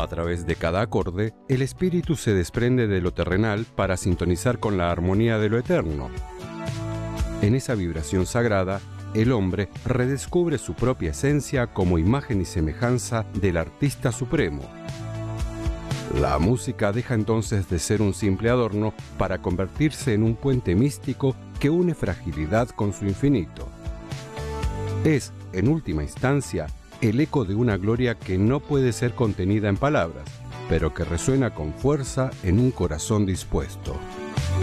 A través de cada acorde, el espíritu se desprende de lo terrenal para sintonizar con la armonía de lo eterno. En esa vibración sagrada, el hombre redescubre su propia esencia como imagen y semejanza del artista supremo. La música deja entonces de ser un simple adorno para convertirse en un puente místico que une fragilidad con su infinito. Es, en última instancia, el eco de una gloria que no puede ser contenida en palabras, pero que resuena con fuerza en un corazón dispuesto.